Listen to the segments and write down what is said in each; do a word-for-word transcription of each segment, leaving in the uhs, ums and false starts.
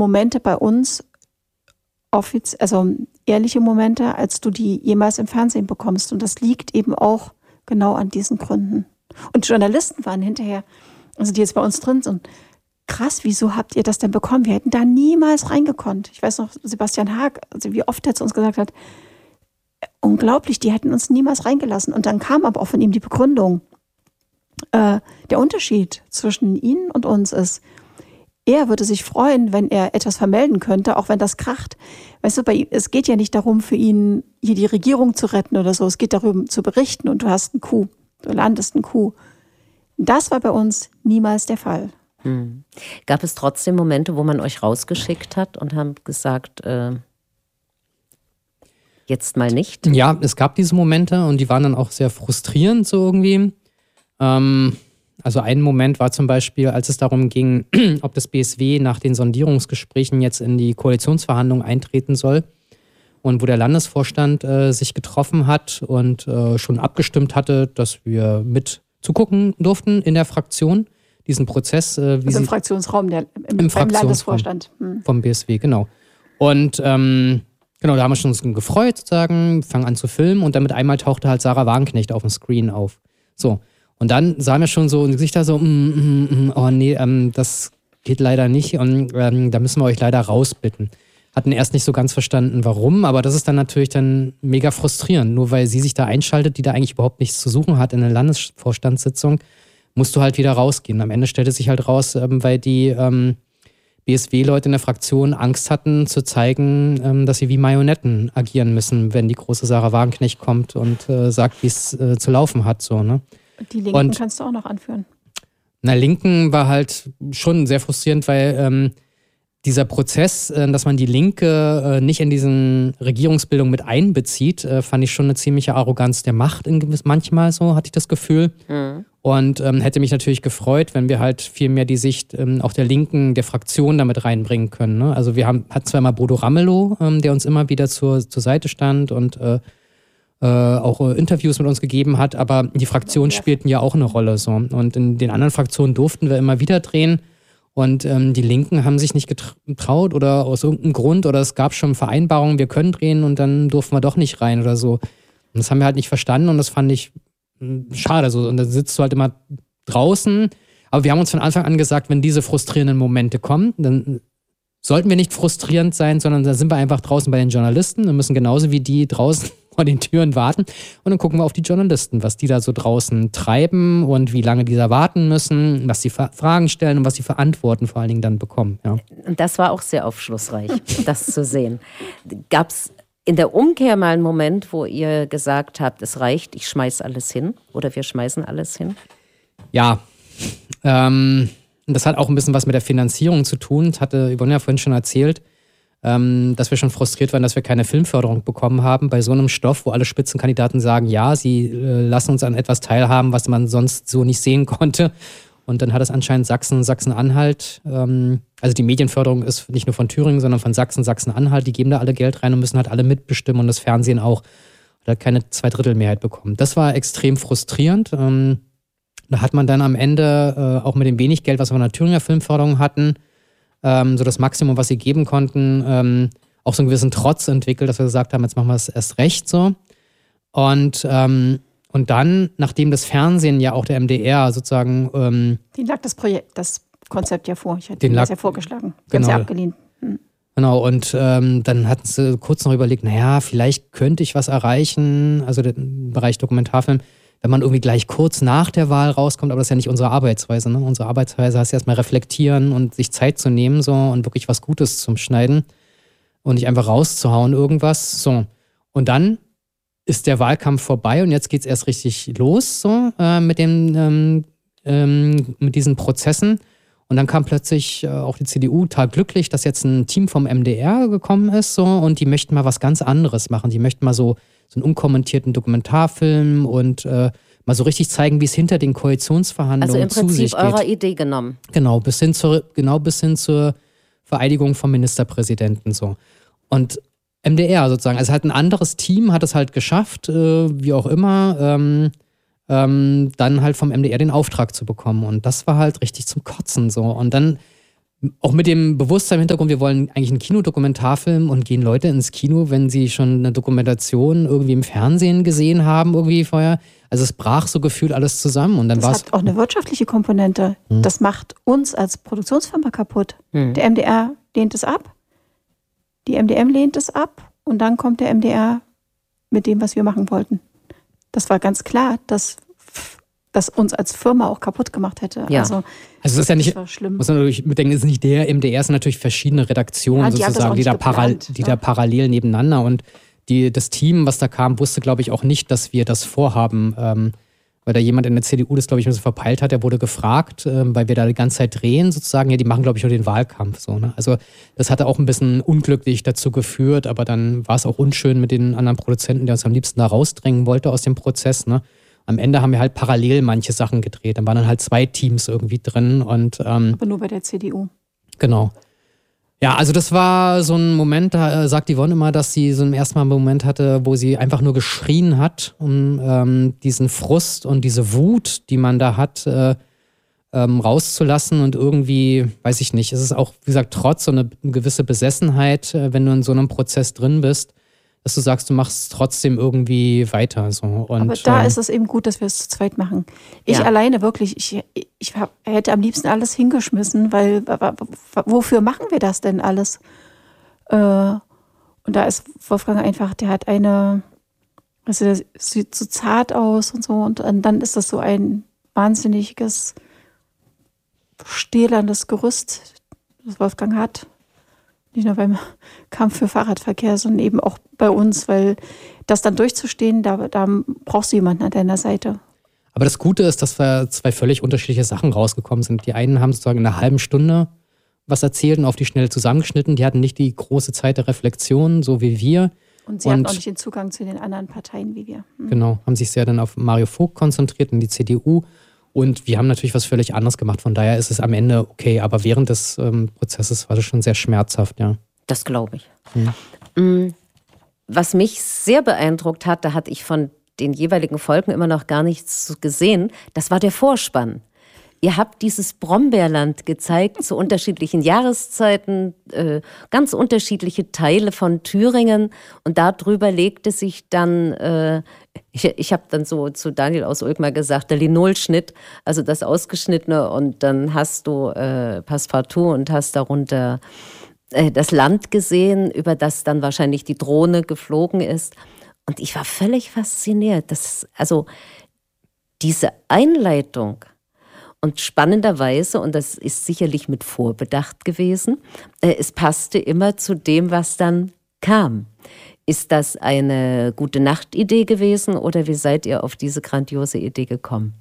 Momente bei uns, offiz- also ehrliche Momente, als du die jemals im Fernsehen bekommst. Und das liegt eben auch genau an diesen Gründen. Und Journalisten waren hinterher, also die jetzt bei uns drin sind, krass, wieso habt ihr das denn bekommen? Wir hätten da niemals reingekonnt. Ich weiß noch, Sebastian Haag, also wie oft er zu uns gesagt hat, unglaublich, die hätten uns niemals reingelassen. Und dann kam aber auch von ihm die Begründung. Äh, der Unterschied zwischen ihnen und uns ist, er würde sich freuen, wenn er etwas vermelden könnte, auch wenn das kracht. Weißt du, bei ihm, es geht ja nicht darum, für ihn hier die Regierung zu retten oder so. Es geht darum, zu berichten und du hast einen Coup. Du landest einen Coup. Das war bei uns niemals der Fall. Hm. Gab es trotzdem Momente, wo man euch rausgeschickt hat und haben gesagt, äh, jetzt mal nicht? Ja, es gab diese Momente und die waren dann auch sehr frustrierend so irgendwie. Ähm, also ein Moment war zum Beispiel, als es darum ging, ob das B S W nach den Sondierungsgesprächen jetzt in die Koalitionsverhandlungen eintreten soll und wo der Landesvorstand äh, sich getroffen hat und äh, schon abgestimmt hatte, dass wir mit zugucken durften in der Fraktion, diesen Prozess. Äh, wie also im sie, Fraktionsraum, der, im, im beim Landesvorstand. Hm. Vom B S W, genau. Und ähm, genau, da haben wir schon uns gefreut, sozusagen, fangen an zu filmen und dann mit einmal tauchte halt Sarah Wagenknecht auf dem Screen auf. So. Und dann sahen wir schon so in Gesichter so, mm, mm, mm, oh nee, ähm, das geht leider nicht und ähm, da müssen wir euch leider rausbitten. Hatten erst nicht so ganz verstanden, warum, aber das ist dann natürlich dann mega frustrierend. Nur weil sie sich da einschaltet, die da eigentlich überhaupt nichts zu suchen hat in der Landesvorstandssitzung, musst du halt wieder rausgehen. Am Ende stellte sich halt raus, ähm, weil die ähm, B S W-Leute in der Fraktion Angst hatten, zu zeigen, ähm, dass sie wie Marionetten agieren müssen, wenn die große Sarah Wagenknecht kommt und äh, sagt, wie es äh, zu laufen hat. So, ne? Die Linken und, kannst du auch noch anführen. Na, Linken war halt schon sehr frustrierend, weil ähm, dieser Prozess, äh, dass man die Linke äh, nicht in diesen Regierungsbildung mit einbezieht, äh, fand ich schon eine ziemliche Arroganz der Macht in gewiss, manchmal so, hatte ich das Gefühl. Mhm. Und ähm, hätte mich natürlich gefreut, wenn wir halt viel mehr die Sicht ähm, auch der Linken, der Fraktion damit reinbringen können. Ne? Also wir haben, hatten zwar mal Bodo Ramelow, ähm, der uns immer wieder zur, zur Seite stand und äh, äh, auch äh, Interviews mit uns gegeben hat, aber die Fraktionen spielten ja auch eine Rolle. So. Und in den anderen Fraktionen durften wir immer wieder drehen. Und ähm, die Linken haben sich nicht getraut oder aus irgendeinem Grund oder es gab schon Vereinbarungen, wir können drehen und dann durften wir doch nicht rein oder so. Und das haben wir halt nicht verstanden und das fand ich mh, schade. So. Und dann sitzt du halt immer draußen. Aber wir haben uns von Anfang an gesagt, wenn diese frustrierenden Momente kommen, dann sollten wir nicht frustrierend sein, sondern dann sind wir einfach draußen bei den Journalisten und müssen genauso wie die draußen vor den Türen warten. Und dann gucken wir auf die Journalisten, was die da so draußen treiben und wie lange die da warten müssen, was sie Fragen stellen und was sie für Antworten vor allen Dingen dann bekommen. Ja. Und das war auch sehr aufschlussreich, das zu sehen. Gab es in der Umkehr mal einen Moment, wo ihr gesagt habt, es reicht, ich schmeiß alles hin oder wir schmeißen alles hin? Ja, ähm, das hat auch ein bisschen was mit der Finanzierung zu tun. Das hatte Yvonne ja vorhin schon erzählt, ähm, dass wir schon frustriert waren, dass wir keine Filmförderung bekommen haben bei so einem Stoff, wo alle Spitzenkandidaten sagen, ja, sie äh, lassen uns an etwas teilhaben, was man sonst so nicht sehen konnte. Und dann hat es anscheinend Sachsen, Sachsen-Anhalt, ähm, also die Medienförderung ist nicht nur von Thüringen, sondern von Sachsen, Sachsen-Anhalt, die geben da alle Geld rein und müssen halt alle mitbestimmen und das Fernsehen auch. Hat keine Zweidrittelmehrheit bekommen. Das war extrem frustrierend. Ähm, da hat man dann am Ende äh, auch mit dem wenig Geld, was wir von der Thüringer Filmförderung hatten, ähm, so das Maximum, was sie geben konnten, ähm, auch so einen gewissen Trotz entwickelt, dass wir gesagt haben, jetzt machen wir es erst recht so. Und ähm, Und dann, nachdem das Fernsehen ja auch der M D R sozusagen... Ähm, den lag das Projekt, das Konzept ja vor. Ich hatte das ja vorgeschlagen. Genau. Haben sie abgelehnt. Hm. Genau, und ähm, dann hatten sie kurz noch überlegt, naja, vielleicht könnte ich was erreichen, also den Bereich Dokumentarfilm, wenn man irgendwie gleich kurz nach der Wahl rauskommt, aber das ist ja nicht unsere Arbeitsweise. Ne? Unsere Arbeitsweise heißt ja erstmal reflektieren und sich Zeit zu nehmen so und wirklich was Gutes zum Schneiden und nicht einfach rauszuhauen irgendwas. So. Und dann ist der Wahlkampf vorbei und jetzt geht's erst richtig los so äh, mit dem ähm, ähm, mit diesen Prozessen. Und dann kam plötzlich äh, auch die C D U total glücklich, dass jetzt ein Team vom M D R gekommen ist so und die möchten mal was ganz anderes machen. Die möchten mal so, so einen unkommentierten Dokumentarfilm und äh, mal so richtig zeigen, wie es hinter den Koalitionsverhandlungen zu sich geht. Also im Prinzip eurer Idee genommen. Genau, bis hin zur, genau bis hin zur Vereidigung vom Ministerpräsidenten so. Und M D R sozusagen, also halt ein anderes Team hat es halt geschafft, äh, wie auch immer, ähm, ähm, dann halt vom M D R den Auftrag zu bekommen. Und das war halt richtig zum Kotzen so. Und dann auch mit dem Bewusstsein im Hintergrund, wir wollen eigentlich einen Kinodokumentarfilm und gehen Leute ins Kino, wenn sie schon eine Dokumentation irgendwie im Fernsehen gesehen haben, irgendwie vorher. Also es brach so gefühlt alles zusammen. Und dann das war's hat auch eine wirtschaftliche Komponente. Hm. Das macht uns als Produktionsfirma kaputt. Hm. Der M D R lehnt es ab, die M D M lehnt es ab und dann kommt der M D R mit dem, was wir machen wollten. Das war ganz klar, dass das uns als Firma auch kaputt gemacht hätte. Ja. Also, also es ist ja nicht, war schlimm. muss man natürlich mitdenken, es ist nicht der M D R, es sind natürlich verschiedene Redaktionen ja, die sozusagen, die, da, geplant, paral- die ne? da parallel nebeneinander und die, das Team, was da kam, wusste, glaube ich, auch nicht, dass wir das vorhaben, ähm, weil da jemand in der C D U das, glaube ich, ein bisschen verpeilt hat, der wurde gefragt, ähm, weil wir da die ganze Zeit drehen sozusagen, ja, die machen, glaube ich, nur den Wahlkampf. So, ne? Also das hatte auch ein bisschen unglücklich dazu geführt, aber dann war es auch unschön mit den anderen Produzenten, der uns am liebsten da rausdrängen wollte aus dem Prozess, ne? Am Ende haben wir halt parallel manche Sachen gedreht. Dann waren dann halt zwei Teams irgendwie drin. Und, ähm, aber nur bei der C D U. Genau. Ja, also das war so ein Moment, da sagt Yvonne immer, dass sie so einen ersten Mal einen Moment hatte, wo sie einfach nur geschrien hat, um ähm, diesen Frust und diese Wut, die man da hat, äh, ähm, rauszulassen. Und irgendwie, weiß ich nicht, es ist auch, wie gesagt, trotz so eine gewisse Besessenheit, äh, wenn du in so einem Prozess drin bist, dass du sagst, du machst trotzdem irgendwie weiter. So. Und, aber da ähm, ist es eben gut, dass wir es zu zweit machen. Ich Ja. alleine wirklich, ich, ich hab, hätte am liebsten alles hingeschmissen, weil w- w- wofür machen wir das denn alles? Äh, und da ist Wolfgang einfach, der hat eine, also der sieht so zart aus und so und dann ist das so ein wahnsinniges, stählernes Gerüst, das Wolfgang hat. Nicht nur beim Kampf für Fahrradverkehr, sondern eben auch bei uns, weil das dann durchzustehen, da, da brauchst du jemanden an deiner Seite. Aber das Gute ist, dass wir zwei völlig unterschiedliche Sachen rausgekommen sind. Die einen haben sozusagen in einer halben Stunde was erzählt und auf die Schnelle zusammengeschnitten. Die hatten nicht die große Zeit der Reflexion, so wie wir. Und sie und, hatten auch nicht den Zugang zu den anderen Parteien wie wir. Hm. Genau, haben sich sehr dann auf Mario Vogt konzentriert und die C D U. Und wir haben natürlich was völlig anderes gemacht. Von daher ist es am Ende okay. Aber während des ähm, Prozesses war das schon sehr schmerzhaft, ja. Das glaube ich. Hm. Was mich sehr beeindruckt hat, da hatte ich von den jeweiligen Folgen immer noch gar nichts gesehen, das war der Vorspann. Ihr habt dieses Brombeerland gezeigt zu unterschiedlichen Jahreszeiten, äh, ganz unterschiedliche Teile von Thüringen und darüber legte sich dann, äh, ich, ich habe dann so zu Daniel aus Ulk mal gesagt, der Linolschnitt, also das Ausgeschnittene und dann hast du äh, Passepartout und hast darunter äh, das Land gesehen, über das dann wahrscheinlich die Drohne geflogen ist und ich war völlig fasziniert, dass, also diese Einleitung. Und spannenderweise, und das ist sicherlich mit Vorbedacht gewesen, äh, es passte immer zu dem, was dann kam. Ist das eine gute Nachtidee gewesen oder wie seid ihr auf diese grandiose Idee gekommen?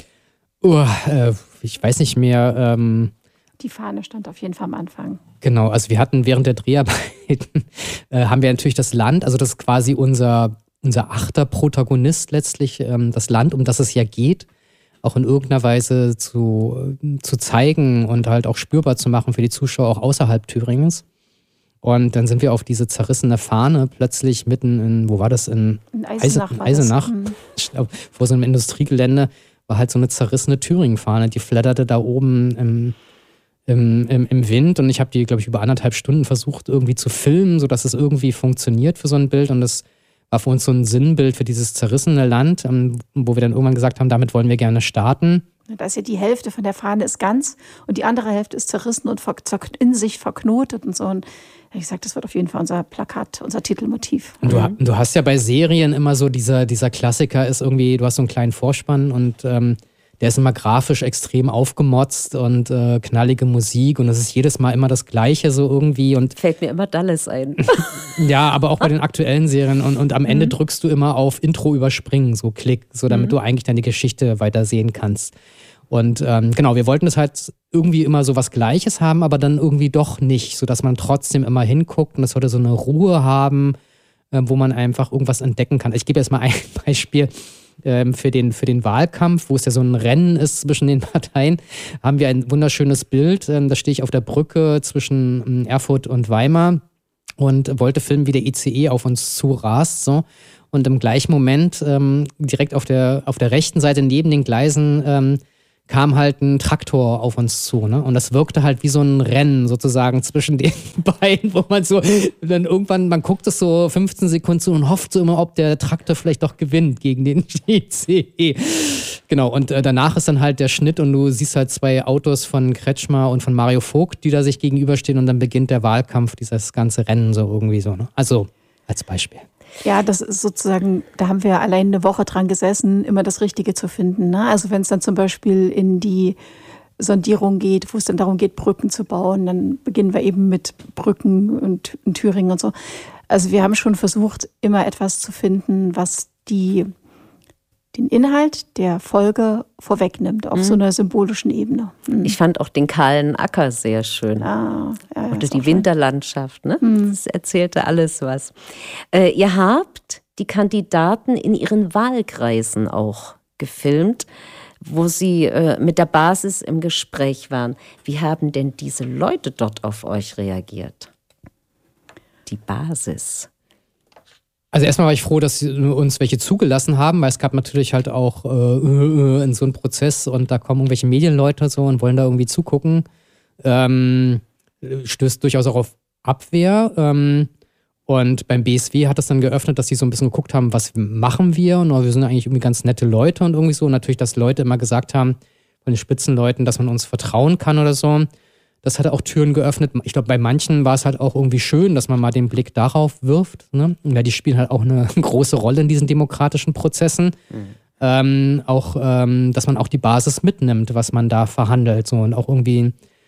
Oh, äh, ich weiß nicht mehr. Ähm, Die Fahne stand auf jeden Fall am Anfang. Genau, also wir hatten während der Dreharbeiten, äh, haben wir natürlich das Land, also das ist quasi unser, unser achter Protagonist letztlich, ähm, das Land, um das es ja geht, auch in irgendeiner Weise zu, zu zeigen und halt auch spürbar zu machen für die Zuschauer auch außerhalb Thüringens. Und dann sind wir auf diese zerrissene Fahne plötzlich mitten in, wo war das? In, in Eisenach. Eisen, war Eisenach. das. Mhm. Ich glaub, vor so einem Industriegelände war halt so eine zerrissene Thüringen-Fahne, die flatterte da oben im, im, im, im Wind und ich habe die, glaube ich, über anderthalb Stunden versucht irgendwie zu filmen, sodass es irgendwie funktioniert für so ein Bild und das war für uns so ein Sinnbild für dieses zerrissene Land, wo wir dann irgendwann gesagt haben, damit wollen wir gerne starten. Da ist ja die Hälfte von der Fahne ist ganz und die andere Hälfte ist zerrissen und in sich verknotet und so. Und ich gesagt, das wird auf jeden Fall unser Plakat, unser Titelmotiv. Und du, du hast ja bei Serien immer so, dieser, dieser Klassiker ist irgendwie, du hast so einen kleinen Vorspann und ähm, der ist immer grafisch extrem aufgemotzt und äh, knallige Musik und es ist jedes Mal immer das Gleiche so irgendwie. Und fällt mir immer Dallas ein. Ja, aber auch bei den aktuellen Serien und, und am Ende mhm. drückst du immer auf Intro überspringen, so Klick, so damit mhm. du eigentlich deine Geschichte weiter sehen kannst. Und ähm, genau, wir wollten das halt irgendwie immer so was Gleiches haben, aber dann irgendwie doch nicht, sodass man trotzdem immer hinguckt und es sollte so eine Ruhe haben, äh, wo man einfach irgendwas entdecken kann. Ich gebe jetzt mal ein Beispiel. Für den, für den Wahlkampf, wo es ja so ein Rennen ist zwischen den Parteien, haben wir ein wunderschönes Bild. Da stehe ich auf der Brücke zwischen Erfurt und Weimar und wollte filmen, wie der I C E auf uns zu rast. So. Und im gleichen Moment, ähm, direkt auf der, auf der rechten Seite neben den Gleisen, ähm, kam halt ein Traktor auf uns zu, ne? Und das wirkte halt wie so ein Rennen sozusagen zwischen den beiden, wo man so dann irgendwann, man guckt es so fünfzehn Sekunden zu und hofft so immer, ob der Traktor vielleicht doch gewinnt gegen den I C E. Genau, und äh, danach ist dann halt der Schnitt und du siehst halt zwei Autos von Kretschmer und von Mario Vogt, die da sich gegenüberstehen und dann beginnt der Wahlkampf, dieses ganze Rennen so irgendwie so, ne? Also als Beispiel. Ja, das ist sozusagen, da haben wir allein eine Woche dran gesessen, immer das Richtige zu finden. Ne? Also wenn es dann zum Beispiel in die Sondierung geht, wo es dann darum geht, Brücken zu bauen, dann beginnen wir eben mit Brücken und in Thüringen und so. Also wir haben schon versucht, immer etwas zu finden, was die, den Inhalt der Folge vorwegnimmt, auf mhm. so einer symbolischen Ebene. Mhm. Ich fand auch den kahlen Acker sehr schön. Ah, ja, Oder die Winterlandschaft, ne? Mhm. Das erzählte alles was. Äh, ihr habt die Kandidaten in ihren Wahlkreisen auch gefilmt, wo sie äh, mit der Basis im Gespräch waren. Wie haben denn diese Leute dort auf euch reagiert? Die Basis. Also erstmal war ich froh, dass sie uns welche zugelassen haben, weil es gab natürlich halt auch äh, in so einem Prozess und da kommen irgendwelche Medienleute so und wollen da irgendwie zugucken. Ähm, stößt durchaus auch auf Abwehr. Ähm, und beim B S W hat das dann geöffnet, dass sie so ein bisschen geguckt haben, was machen wir? Und wir sind eigentlich irgendwie ganz nette Leute und irgendwie so. Und natürlich, dass Leute immer gesagt haben, von den Spitzenleuten, dass man uns vertrauen kann oder so. Das hat auch Türen geöffnet. Ich glaube, bei manchen war es halt auch irgendwie schön, dass man mal den Blick darauf wirft. Ne? Ja, die spielen halt auch eine große Rolle in diesen demokratischen Prozessen. Mhm. Ähm, auch, ähm, dass man auch die Basis mitnimmt, was man da verhandelt. So, und auch irgendwie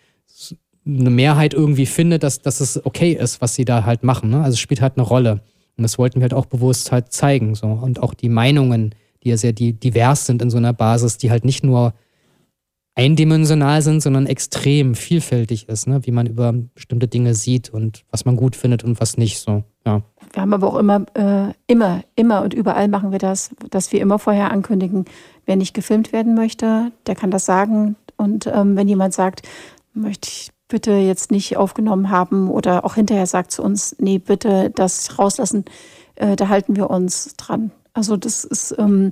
eine Mehrheit irgendwie findet, dass, dass es okay ist, was sie da halt machen. Ne? Also es spielt halt eine Rolle. Und das wollten wir halt auch bewusst halt zeigen. So. Und auch die Meinungen, die ja sehr divers sind in so einer Basis, die halt nicht nur eindimensional sind, sondern extrem vielfältig ist, ne? Wie man über bestimmte Dinge sieht und was man gut findet und was nicht. So, ja. Wir haben aber auch immer, äh, immer, immer und überall machen wir das, dass wir immer vorher ankündigen, wer nicht gefilmt werden möchte, der kann das sagen. Und ähm, wenn jemand sagt, möchte ich bitte jetzt nicht aufgenommen haben oder auch hinterher sagt zu uns, nee, bitte das rauslassen, äh, da halten wir uns dran. Also das ist ähm,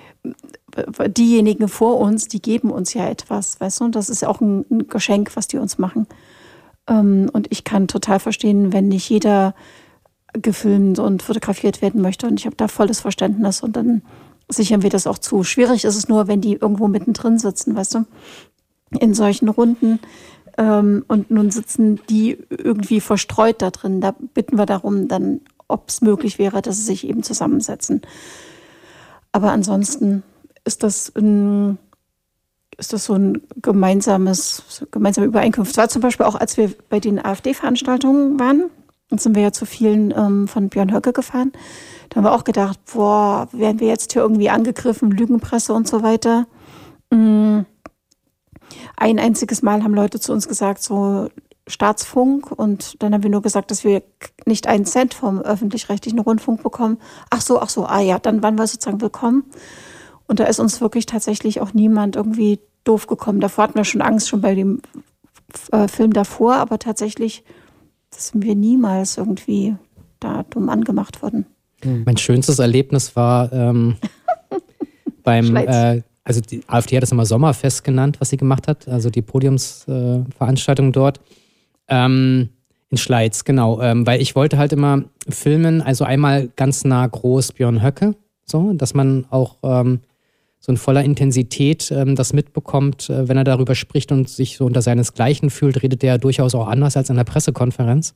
diejenigen vor uns, die geben uns ja etwas, weißt du, und das ist auch ein, ein Geschenk, was die uns machen. Ähm, und ich kann total verstehen, wenn nicht jeder gefilmt und fotografiert werden möchte, und ich habe da volles Verständnis und dann sichern wir das auch zu. Schwierig ist es nur, wenn die irgendwo mittendrin sitzen, weißt du, in solchen Runden, ähm, und nun sitzen die irgendwie verstreut da drin. Da bitten wir darum, dann, ob es möglich wäre, dass sie sich eben zusammensetzen. Aber ansonsten ist das ein, ist das so ein gemeinsames, gemeinsame Übereinkunft. Es war zum Beispiel auch, als wir bei den AfD-Veranstaltungen waren, und sind wir ja zu vielen ähm, von Björn Höcke gefahren, da haben wir auch gedacht, boah, werden wir jetzt hier irgendwie angegriffen, Lügenpresse und so weiter. Mm. Ein einziges Mal haben Leute zu uns gesagt, so Staatsfunk, und dann haben wir nur gesagt, dass wir nicht einen Cent vom öffentlich-rechtlichen Rundfunk bekommen. Ach so, ach so, ah ja, dann waren wir sozusagen willkommen. Und da ist uns wirklich tatsächlich auch niemand irgendwie doof gekommen. Davor hatten wir schon Angst, schon bei dem äh, Film davor, aber tatsächlich sind wir niemals irgendwie da dumm angemacht worden. Mein schönstes Erlebnis war ähm, beim, äh, also die AfD hat das immer Sommerfest genannt, was sie gemacht hat, also die Podiumsveranstaltung äh, dort. Ähm, in Schleiz, genau, ähm, weil ich wollte halt immer filmen, also einmal ganz nah groß Björn Höcke, so, dass man auch ähm, so in voller Intensität ähm, das mitbekommt, äh, wenn er darüber spricht und sich so unter seinesgleichen fühlt, redet er durchaus auch anders als in der Pressekonferenz.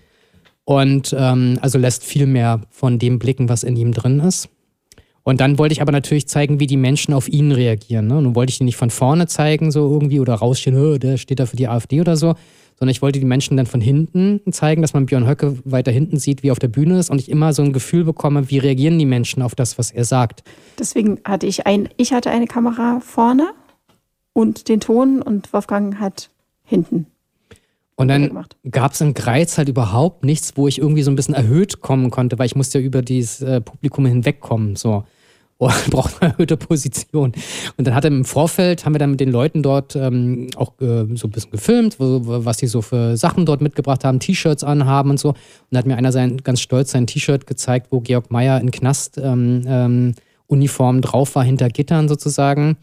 Und ähm, also lässt viel mehr von dem blicken, was in ihm drin ist. Und dann wollte ich aber natürlich zeigen, wie die Menschen auf ihn reagieren. Ne? Nun wollte ich ihn nicht von vorne zeigen, so irgendwie, oder rausstehen, oh, der steht da für die AfD oder so, sondern ich wollte die Menschen dann von hinten zeigen, dass man Björn Höcke weiter hinten sieht, wie er auf der Bühne ist, und ich immer so ein Gefühl bekomme, wie reagieren die Menschen auf das, was er sagt. Deswegen hatte ich ein, ich hatte eine Kamera vorne und den Ton, und Wolfgang hat hinten. Und dann gab es in Greiz halt überhaupt nichts, wo ich irgendwie so ein bisschen erhöht kommen konnte, weil ich musste ja über dieses äh, Publikum hinwegkommen, so. Oh, braucht eine erhöhte Position. Und dann hat er im Vorfeld, haben wir dann mit den Leuten dort ähm, auch äh, so ein bisschen gefilmt, wo, was die so für Sachen dort mitgebracht haben, T-Shirts anhaben und so. Und da hat mir einer sein, ganz stolz sein T-Shirt gezeigt, wo Georg Meyer in Knast ähm, ähm, Uniform drauf war, hinter Gittern sozusagen.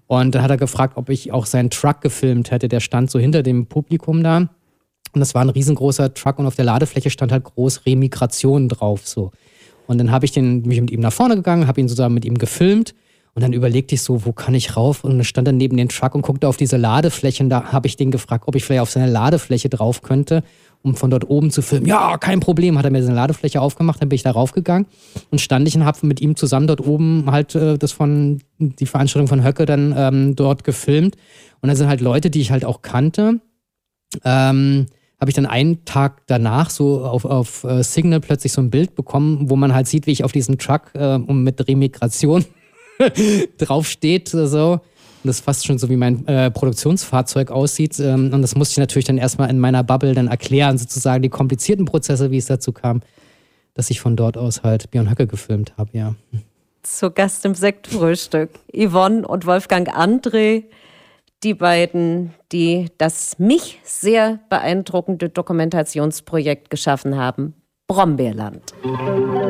Und dann hat er gefragt, ob ich auch seinen Truck gefilmt hätte. Der stand so hinter dem Publikum da. Und das war ein riesengroßer Truck und auf der Ladefläche stand halt groß Remigration drauf. So. Und dann habe ich den, mich mit ihm nach vorne gegangen, habe ihn sozusagen mit ihm gefilmt. Und dann überlegte ich so, wo kann ich rauf? Und dann stand er neben den Truck und guckte auf diese Ladefläche. Und da habe ich den gefragt, ob ich vielleicht auf seine Ladefläche drauf könnte, um von dort oben zu filmen. Ja, kein Problem. Hat er mir seine Ladefläche aufgemacht, dann bin ich da raufgegangen und stand ich und habe mit ihm zusammen dort oben halt äh, das von, die Veranstaltung von Höcke dann ähm, dort gefilmt. Und da sind halt Leute, die ich halt auch kannte. Ähm, habe ich dann einen Tag danach so auf, auf uh, Signal plötzlich so ein Bild bekommen, wo man halt sieht, wie ich auf diesem Truck äh, um mit Remigration draufsteht. So. Und das fast schon so wie mein äh, Produktionsfahrzeug aussieht. Ähm, und das musste ich natürlich dann erstmal in meiner Bubble dann erklären, sozusagen die komplizierten Prozesse, wie es dazu kam, dass ich von dort aus halt Björn Höcke gefilmt habe, ja. Zu Gast im Sektfrühstück. Yvonne und Wolfgang André, die beiden, die das mich sehr beeindruckende Dokumentationsprojekt geschaffen haben, Brombeerland.